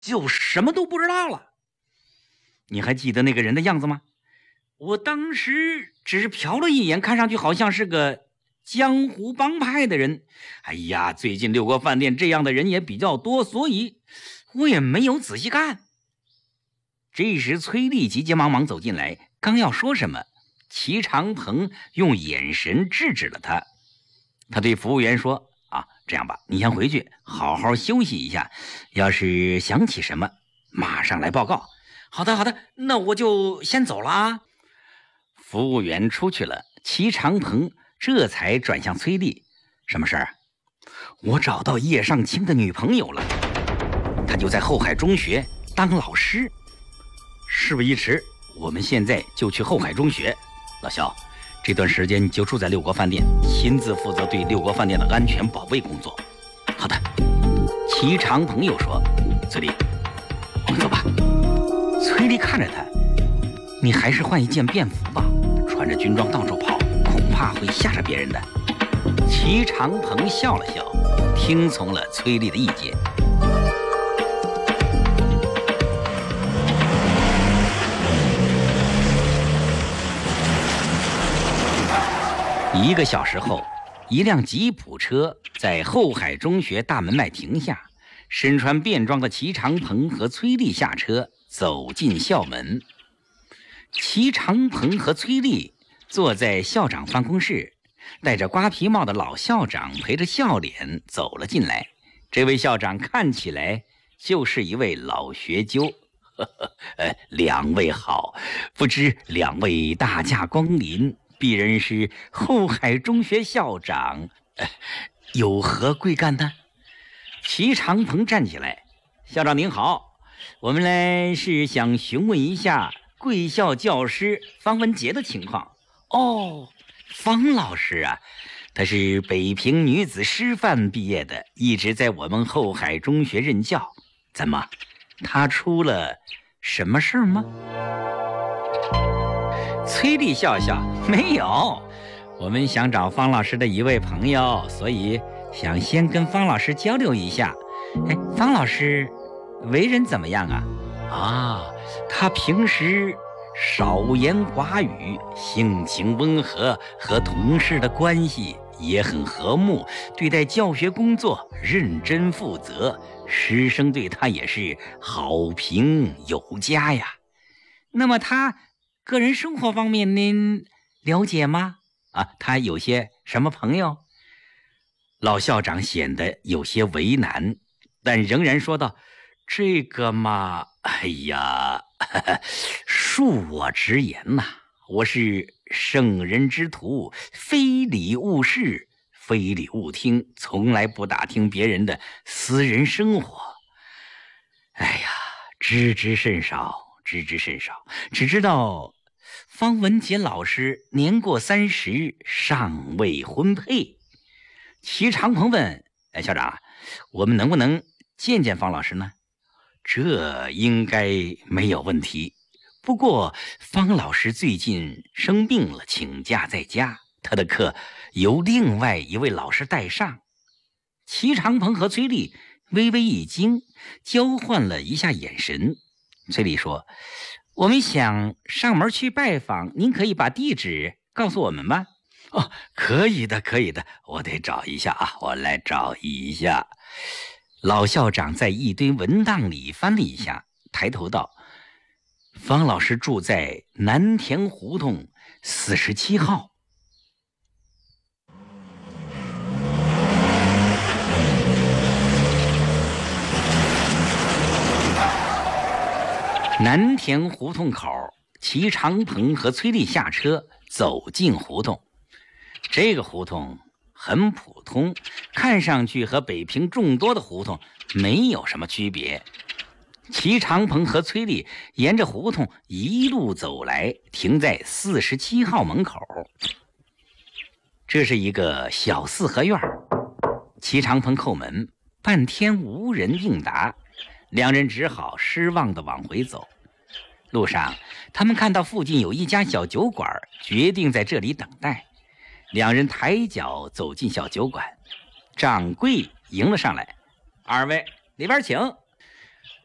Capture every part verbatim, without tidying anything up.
就什么都不知道了。你还记得那个人的样子吗？我当时只是瞟了一眼，看上去好像是个江湖帮派的人。哎呀，最近六国饭店这样的人也比较多，所以我也没有仔细看。这时崔丽急急忙忙走进来，刚要说什么，齐长鹏用眼神制止了他。他对服务员说，啊，这样吧，你先回去好好休息一下，要是想起什么马上来报告。好的好的，那我就先走了啊。服务员出去了，齐长鹏这才转向崔丽，什么事儿？我找到叶尚卿的女朋友了，她就在后海中学当老师。事不宜迟，我们现在就去后海中学。老肖，这段时间你就住在六国饭店，亲自负责对六国饭店的安全保卫工作。好的。齐长鹏又说，崔丽，我们走吧。崔丽看着他，你还是换一件便服吧，穿着军装到处跑，恐怕会吓着别人的。齐长鹏笑了笑，听从了崔丽的意见。一个小时后，一辆吉普车在后海中学大门外停下，身穿便装的齐长鹏和崔丽下车，走进校门。齐长鹏和崔丽坐在校长办公室，戴着瓜皮帽的老校长陪着笑脸走了进来。这位校长看起来就是一位老学究。呵呵，呃，两位好，不知两位大驾光临，鄙人是后海中学校长，呃、有何贵干呢？齐长鹏站起来，校长您好，我们来是想询问一下贵校教师方文杰的情况。哦，方老师啊，他是北平女子师范毕业的，一直在我们后海中学任教。怎么，他出了什么事吗？崔丽笑笑，没有，我们想找方老师的一位朋友，所以想先跟方老师交流一下。哎，方老师为人怎么样啊？啊，他平时少言寡语，性情温和，和同事的关系也很和睦，对待教学工作认真负责，师生对他也是好评有加呀。那么他个人生活方面您了解吗？啊，他有些什么朋友？老校长显得有些为难，但仍然说道，这个嘛，哎呀，恕我直言呐、啊，我是圣人之徒，非礼勿视，非礼勿听，从来不打听别人的私人生活。哎呀，知之甚少，知之甚少，只知道方文杰老师年过三十，尚未婚配。齐长鹏问，哎，校长，我们能不能见见方老师呢？这应该没有问题，不过方老师最近生病了，请假在家，他的课由另外一位老师代上。齐长鹏和崔丽微微一惊，交换了一下眼神。崔丽说，我们想上门去拜访，您可以把地址告诉我们吗？哦，可以的，可以的，我得找一下啊，我来找一下。老校长在一堆文档里翻了一下，抬头道，方老师住在南田胡同四十七号。南田胡同口，齐长鹏和崔丽下车走进胡同。这个胡同很普通，看上去和北平众多的胡同没有什么区别。齐长鹏和崔丽沿着胡同一路走来，停在四十七号门口。这是一个小四合院，齐长鹏叩门，半天无人应答，两人只好失望地往回走。路上，他们看到附近有一家小酒馆，决定在这里等待。两人抬脚走进小酒馆，掌柜迎了上来，二位里边请。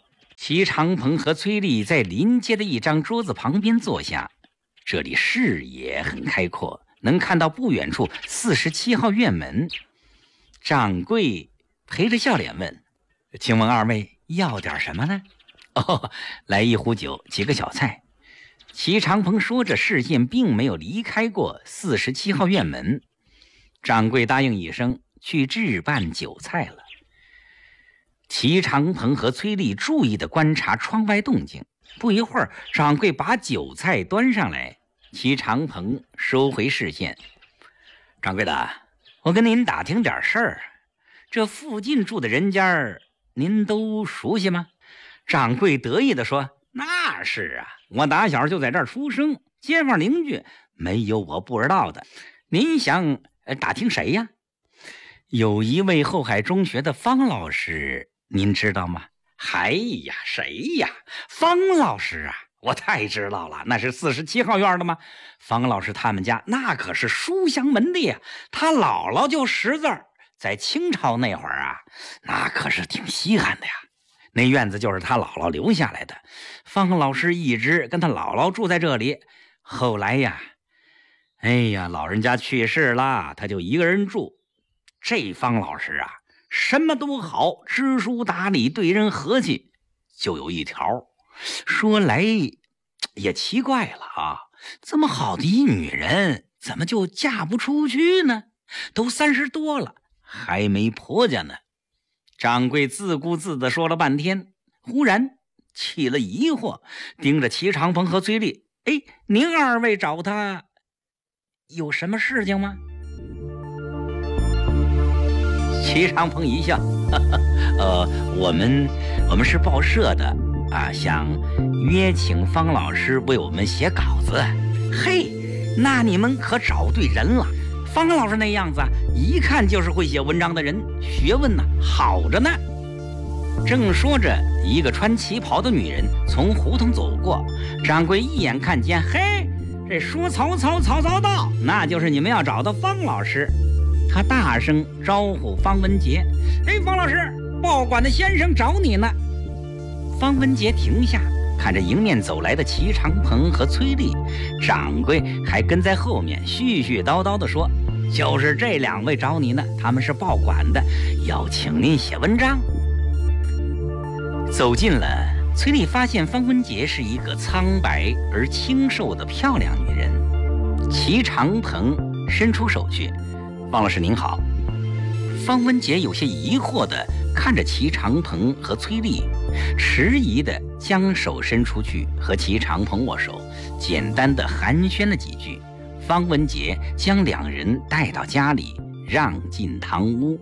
齐长鹏和崔丽在临街的一张桌子旁边坐下，这里视野很开阔，能看到不远处四十七号院门。掌柜陪着笑脸问：请问二位要点什么呢？哦，来一壶酒，几个小菜。齐长鹏说着，视线并没有离开过四十七号院门。掌柜答应一声，去置办酒菜了。齐长鹏和崔丽注意地观察窗外动静，不一会儿，掌柜把酒菜端上来。齐长鹏收回视线：掌柜的，我跟您打听点事儿，这附近住的人家您都熟悉吗？掌柜得意地说：那是啊，我打小就在这儿出生，街坊邻居没有我不知道的。您想打听谁呀？有一位后海中学的方老师，您知道吗？哎呀，谁呀？方老师啊，我太知道了，那是四十七号院的吗？方老师他们家那可是书香门第呀，他姥姥就识字儿，在清朝那会儿啊，那可是挺稀罕的呀。那院子就是他姥姥留下来的，方老师一直跟他姥姥住在这里。后来呀，哎呀，老人家去世了，他就一个人住。这方老师啊，什么都好，知书达理，对人和气。就有一条，说来也奇怪了啊，这么好的一女人，怎么就嫁不出去呢？都三十多了，还没婆家呢。掌柜自顾自地说了半天，忽然起了疑惑，盯着齐长鹏和崔丽：哎，您二位找他有什么事情吗？齐长鹏一笑：呵呵呃，我们我们是报社的啊，想约请方老师为我们写稿子。嘿，那你们可找对人了。方老师那样子，一看就是会写文章的人，学问呢好着呢。正说着，一个穿旗袍的女人从胡同走过，掌柜一眼看见，嘿，这说曹操，曹操到，那就是你们要找的方老师。他大声招呼方文杰：哎，方老师，报馆的先生找你呢。方文杰停下，看着迎面走来的齐长鹏和崔丽，掌柜还跟在后面絮絮叨叨地说：就是这两位找你呢，他们是报馆的，要请您写文章。走近了，崔丽发现方文杰是一个苍白而清瘦的漂亮女人。齐长鹏伸出手去：方老师您好。方文杰有些疑惑地看着齐长鹏和崔丽，迟疑地将手伸出去和齐长鹏握手，简单地寒暄了几句。方文杰将两人带到家里，让进堂屋。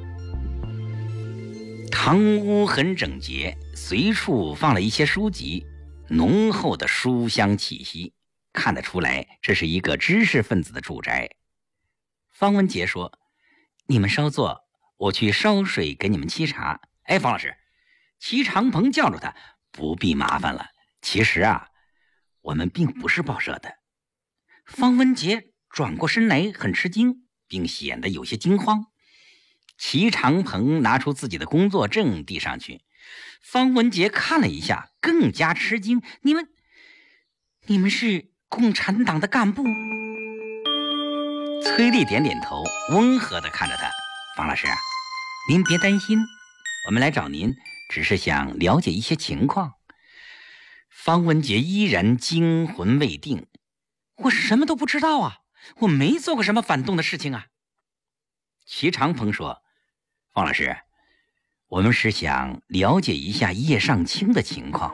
堂屋很整洁，随处放了一些书籍，浓厚的书香气息，看得出来这是一个知识分子的住宅。方文杰说：你们稍坐，我去烧水给你们沏茶。哎，方老师，齐长鹏叫住他：不必麻烦了，其实啊，我们并不是报社的。方文杰转过身来，很吃惊，并显得有些惊慌。齐长鹏拿出自己的工作证递上去，方文杰看了一下，更加吃惊：你们你们是共产党的干部？崔丽点点头，温和地看着他：方老师啊，您别担心，我们来找您只是想了解一些情况。方文杰依然惊魂未定：我什么都不知道啊，我没做过什么反动的事情啊。齐长鹏说：方老师，我们是想了解一下叶尚卿的情况。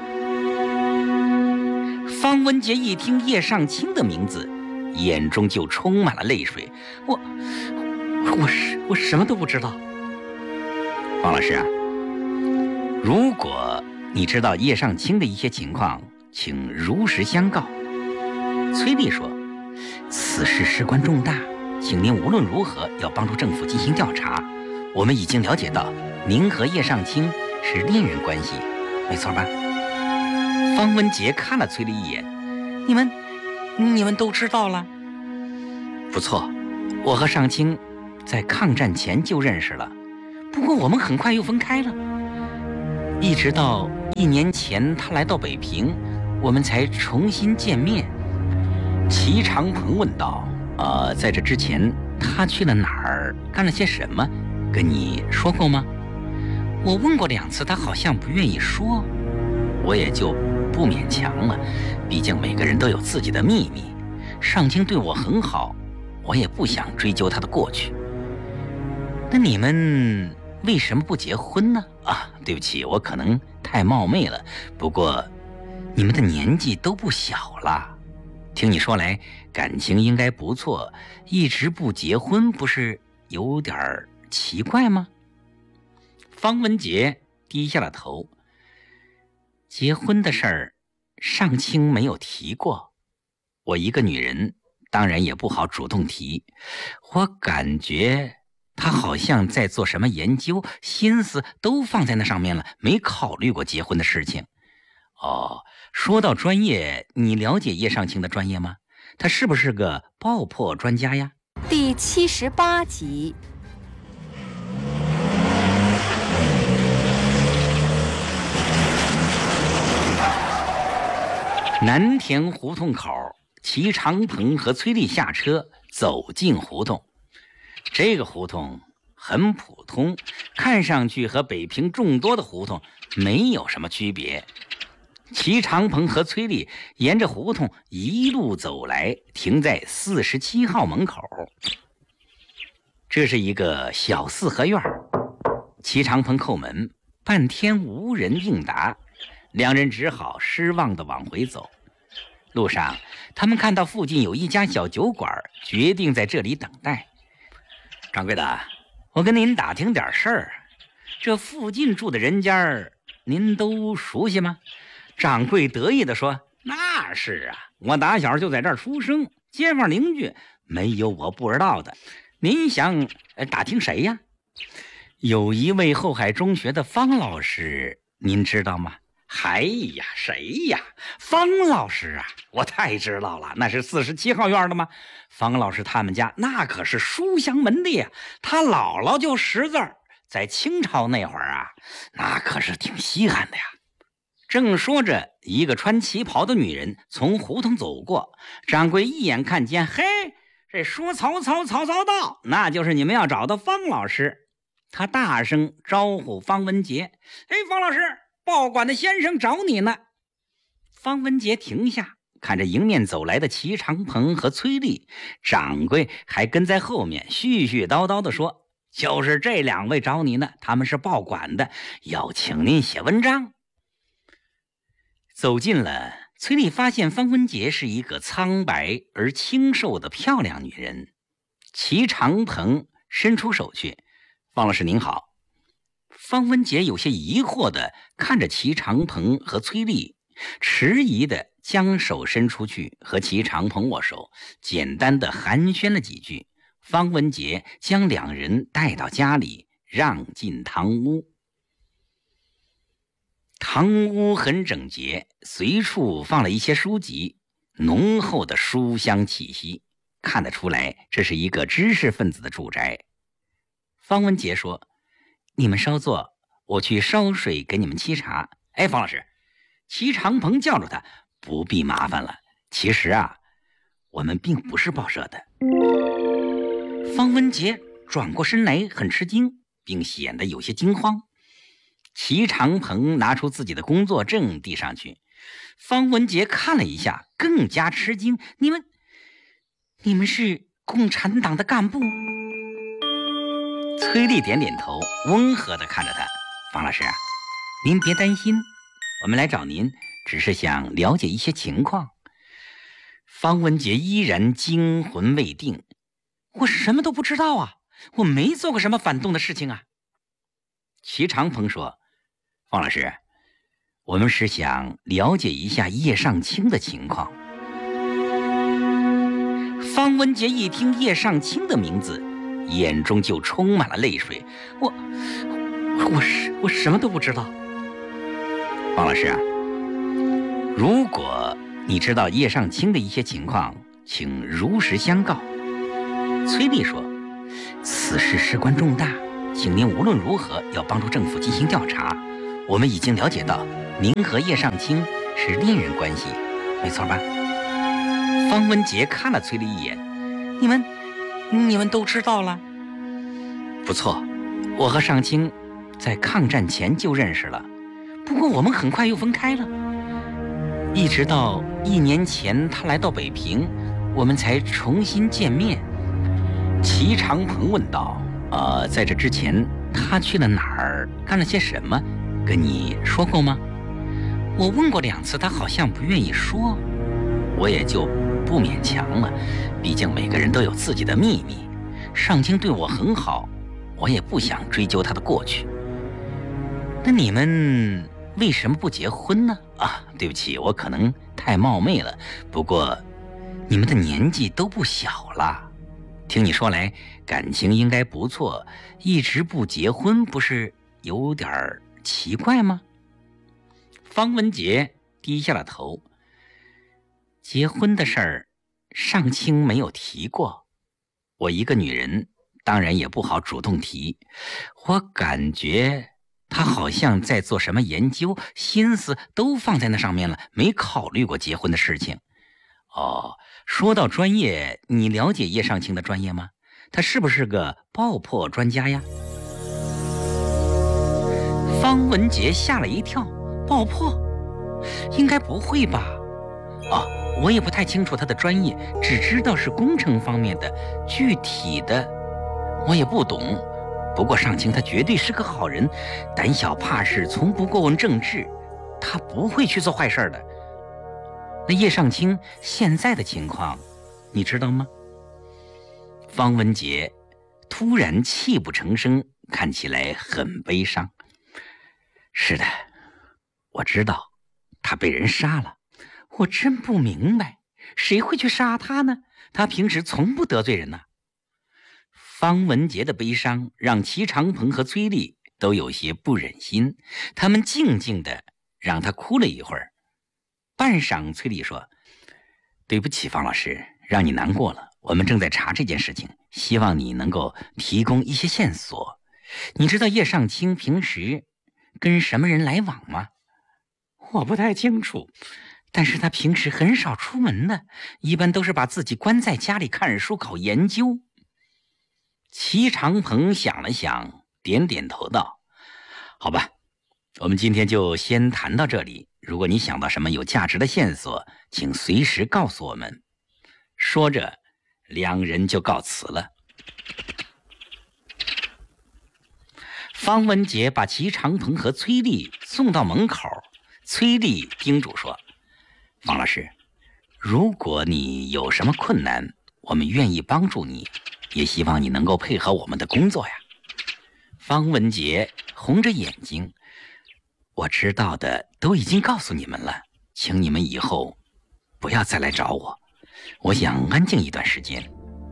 方文杰一听叶尚卿的名字，眼中就充满了泪水：我我是我什么都不知道。方老师啊，如果你知道叶尚卿的一些情况，请如实相告。崔丽说：此事事关重大，请您无论如何要帮助政府进行调查。我们已经了解到您和叶尚卿是恋人关系，没错吧？方文杰看了崔丽一眼：你们你们都知道了？不错，我和尚卿在抗战前就认识了，不过我们很快又分开了。 一直到一年前他来到北平，我们才重新见面。齐长鹏问道：呃，在这之前他去了哪儿，干了些什么，跟你说过吗？我问过两次，他好像不愿意说，我也就不勉强了，毕竟每个人都有自己的秘密。上卿对我很好，我也不想追究他的过去。那你们为什么不结婚呢？啊，对不起，我可能太冒昧了，不过你们的年纪都不小了，听你说来感情应该不错，一直不结婚不是有点奇怪吗？方文杰低下了头。结婚的事儿上卿没有提过，我一个女人当然也不好主动提，我感觉他好像在做什么研究，心思都放在那上面了，没考虑过结婚的事情。哦，说到专业，你了解叶尚卿的专业吗？他是不是个爆破专家呀？ 第七十八集。 南田胡同口，齐长鹏和崔丽下车走进胡同。这个胡同很普通，看上去和北平众多的胡同没有什么区别。齐长鹏和崔丽沿着胡同一路走来，停在四十七号门口。这是一个小四合院，齐长鹏叩门，半天无人应答，两人只好失望地往回走。路上他们看到附近有一家小酒馆，决定在这里等待。掌柜的，我跟您打听点事儿，这附近住的人家您都熟悉吗？掌柜得意地说：那是啊，我打小就在这儿出生，街坊邻居没有我不知道的。您想打听谁呀？有一位后海中学的方老师，您知道吗？哎呀，谁呀？方老师啊，我太知道了，那是四十七号院的吗？方老师他们家那可是书香门第呀，他姥姥就识字儿，在清朝那会儿啊，那可是挺稀罕的呀。正说着，一个穿旗袍的女人从胡同走过，掌柜一眼看见，嘿，这说曹操曹操到，那就是你们要找的方老师。他大声招呼方文杰：哎，方老师，报馆的先生找你呢。方文杰停下，看着迎面走来的齐长鹏和崔丽，掌柜还跟在后面絮絮叨叨地说：就是这两位找你呢，他们是报馆的，要请您写文章。走近了，崔丽发现方文杰是一个苍白而清瘦的漂亮女人。齐长鹏伸出手去：方老师您好。方文杰有些疑惑地看着齐长鹏和崔丽，迟疑地将手伸出去和齐长鹏握手，简单地寒暄了几句。方文杰将两人带到家里，让进堂屋。堂屋很整洁，随处放了一些书籍，浓厚的书香气息，看得出来这是一个知识分子的住宅。方文杰说：你们稍坐，我去烧水给你们沏茶。哎，方老师，齐长鹏叫住他：不必麻烦了，其实啊，我们并不是报社的。方文杰转过身来，很吃惊，并显得有些惊慌。齐长鹏拿出自己的工作证递上去，方文杰看了一下，更加吃惊：你们你们是共产党的干部？崔丽点点头，温和地看着他：方老师啊，您别担心，我们来找您只是想了解一些情况。方文杰依然惊魂未定：我什么都不知道啊，我没做过什么反动的事情啊。齐长鹏说：方老师，我们是想了解一下叶尚卿的情况。方文杰一听叶尚卿的名字，眼中就充满了泪水：我我是我什么都不知道。方老师啊，如果你知道叶尚卿的一些情况，请如实相告。崔丽说：此事事关重大，请您无论如何要帮助政府进行调查， 我们已经了解到您和叶尚卿是恋人关系，没错吧？方文杰看了崔丽一眼，你们你们都知道了？不错，我和尚卿在抗战前就认识了，不过我们很快又分开了，一直到一年前他来到北平，我们才重新见面。齐长鹏问道：呃，在这之前他去了哪儿，干了些什么，跟你说过吗？我问过两次，他好像不愿意说，我也就不勉强了，毕竟每个人都有自己的秘密。尚卿对我很好，我也不想追究他的过去。那你们为什么不结婚呢？啊，对不起，我可能太冒昧了，不过你们的年纪都不小了，听你说来感情应该不错，一直不结婚不是有点奇怪吗？方文杰低下了头，结婚的事儿尚卿没有提过，我一个女人当然也不好主动提，我感觉他好像在做什么研究，心思都放在那上面了，没考虑过结婚的事情。哦，说到专业，你了解叶尚卿的专业吗？他是不是个爆破专家呀？方文杰吓了一跳，爆破？应该不会吧？哦，我也不太清楚他的专业，只知道是工程方面的，具体的我也不懂。不过尚卿他绝对是个好人，胆小怕事，从不过问政治，他不会去做坏事的。那叶尚卿现在的情况你知道吗？方文杰突然泣不成声，看起来很悲伤。是的，我知道他被人杀了，我真不明白，谁会去杀他呢？他平时从不得罪人呐。方文杰的悲伤让齐长鹏和崔丽都有些不忍心，他们静静地让他哭了一会儿。半晌，崔丽说：对不起，方老师，让你难过了，我们正在查这件事情，希望你能够提供一些线索。你知道叶尚卿平时跟什么人来往吗？我不太清楚，但是他平时很少出门的，一般都是把自己关在家里看书搞研究。齐长鹏想了想，点点头道：好吧，我们今天就先谈到这里，如果你想到什么有价值的线索，请随时告诉我们。说着，两人就告辞了。方文杰把齐长鹏和崔丽送到门口，崔丽叮嘱说：方老师，如果你有什么困难，我们愿意帮助你，也希望你能够配合我们的工作呀。方文杰红着眼睛：我知道的都已经告诉你们了，请你们以后不要再来找我，我想安静一段时间。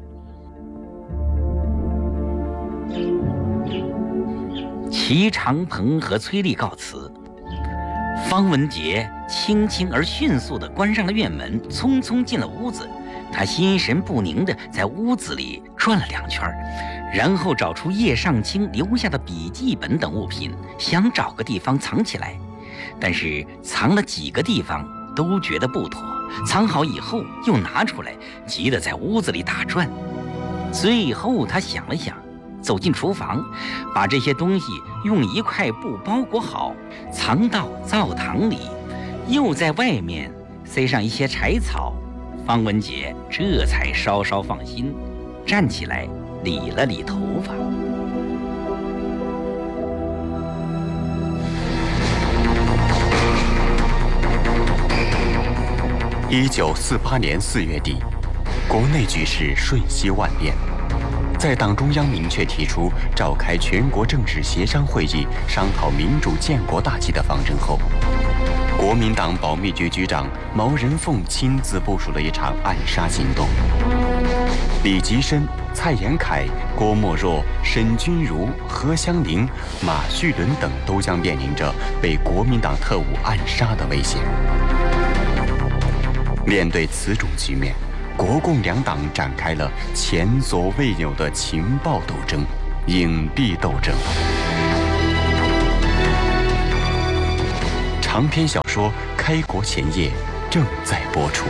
齐长鹏和崔丽告辞，方文杰轻轻而迅速地关上了院门，匆匆进了屋子。他心神不宁地在屋子里转了两圈，然后找出叶尚卿留下的笔记本等物品，想找个地方藏起来。但是藏了几个地方都觉得不妥，藏好以后又拿出来，急得在屋子里打转。最后他想了想，走进厨房，把这些东西用一块布包裹好，藏到灶堂里，又在外面塞上一些柴草。方文杰这才稍稍放心，站起来理了理头发。 一九四八年四月底，国内局势瞬息万变。在党中央明确提出召开全国政治协商会议，商讨民主建国大计的方针后，国民党保密局局长毛人凤亲自部署了一场暗杀行动。李吉深、蔡延闿、郭沫若、沈钧儒、何香凝、马叙伦等都将面临着被国民党特务暗杀的危险。面对此种局面，国共两党展开了前所未有的情报斗争、隐蔽斗争。 长篇小说《开国前夜》正在播出。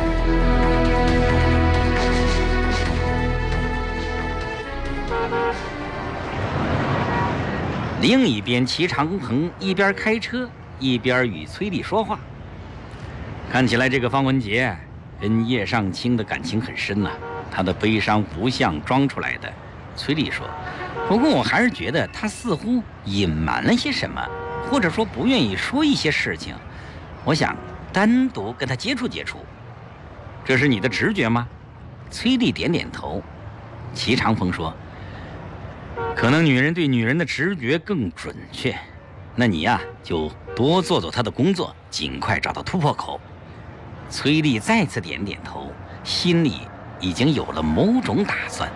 另一边，齐长鹏一边开车一边与崔丽说话。看起来这个方文杰跟叶尚卿的感情很深呐、啊，他的悲伤不像装出来的。崔丽说：“不过我还是觉得他似乎隐瞒了些什么，或者说不愿意说一些事情。我想单独跟他接触接触。这是你的直觉吗？”崔丽点点头。齐长鹏说：“可能女人对女人的直觉更准确，那你呀就多做做她的工作，尽快找到突破口。”崔丽再次点点头，心里已经有了某种打算。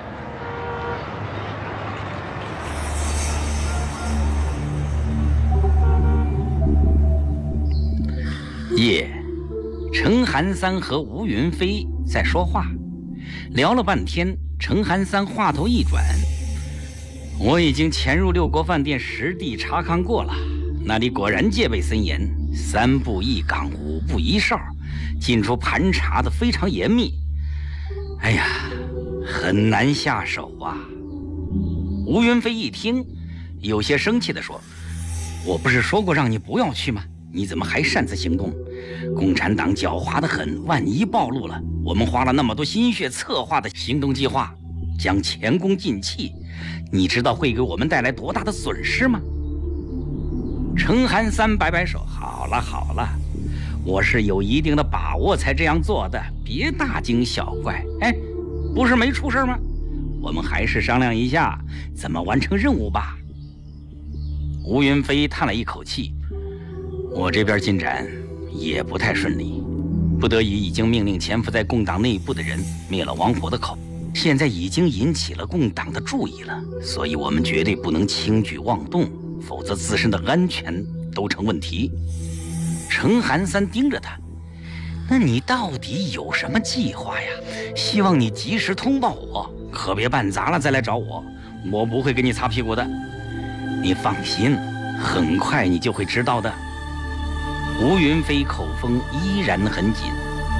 夜，程寒三和吴云飞在说话，聊了半天。程寒三话头一转：“我已经潜入六国饭店实地查看过了，那里果然戒备森严，三步一岗，五步一哨，进出盘查的非常严密。哎呀，很难下手啊。”吴云飞一听，有些生气地说：“我不是说过让你不要去吗？你怎么还擅自行动？共产党狡猾得很，万一暴露了，我们花了那么多心血策划的行动计划，将前功尽弃，你知道会给我们带来多大的损失吗？”程寒三摆摆手：“好了好了，我是有一定的把握才这样做的，别大惊小怪。哎，不是没出事吗？我们还是商量一下怎么完成任务吧。”吴云飞叹了一口气：“我这边进展也不太顺利，不得已已经命令潜伏在共党内部的人灭了王虎的口，现在已经引起了共党的注意了，所以我们绝对不能轻举妄动，否则自身的安全都成问题。”程寒三盯着他：“那你到底有什么计划呀？希望你及时通报我，可别办砸了再来找我，我不会给你擦屁股的。你放心，很快你就会知道的。”吴云飞口风依然很紧。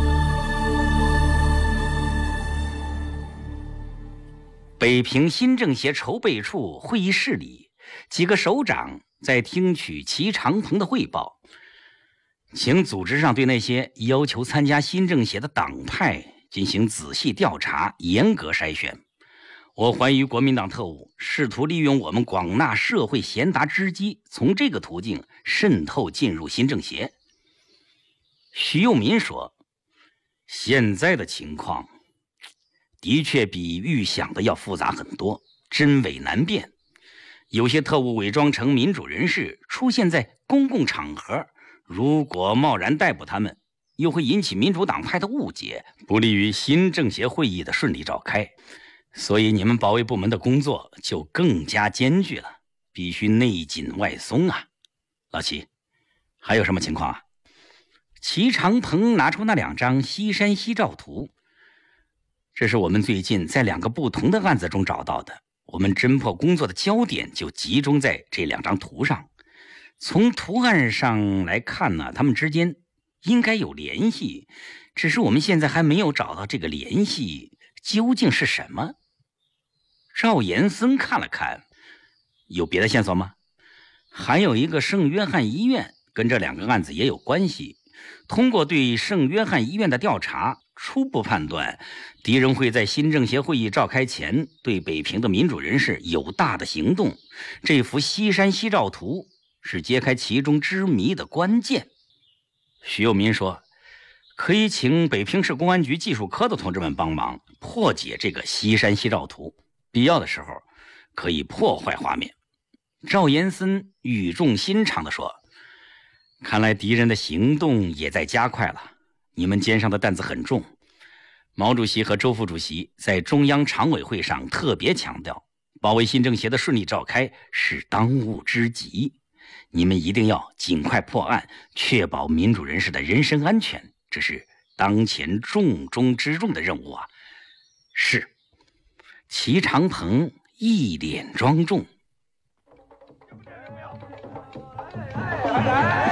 北平新政协筹备处会议室里，几个首长在听取齐长鹏的汇报，请组织上对那些要求参加新政协的党派进行仔细调查，严格筛选。我怀疑国民党特务试图利用我们广纳社会贤达之机，从这个途径渗透进入新政协。徐幼民说：“现在的情况的确比预想的要复杂很多，真伪难辨。有些特务伪装成民主人士出现在公共场合，如果贸然逮捕他们，又会引起民主党派的误解，不利于新政协会议的顺利召开。所以你们保卫部门的工作就更加艰巨了，必须内紧外松啊。老齐，还有什么情况啊？”齐长鹏拿出那两张西山西照图，这是我们最近在两个不同的案子中找到的，我们侦破工作的焦点就集中在这两张图上。从图案上来看呢，他们之间应该有联系，只是我们现在还没有找到这个联系究竟是什么。赵延森看了看：“有别的线索吗？”“还有一个圣约翰医院跟这两个案子也有关系。通过对圣约翰医院的调查，初步判断敌人会在新政协会议召开前对北平的民主人士有大的行动。这幅西山西照图是揭开其中之谜的关键。”徐幼民说：“可以请北平市公安局技术科的同志们帮忙破解这个西山西照图，必要的时候可以破坏画面。”赵延森语重心长地说：“看来敌人的行动也在加快了，你们肩上的担子很重。毛主席和周副主席在中央常委会上特别强调，保卫新政协的顺利召开是当务之急。你们一定要尽快破案，确保民主人士的人身安全，这是当前重中之重的任务啊。”“是。”齐长鹏一脸庄重。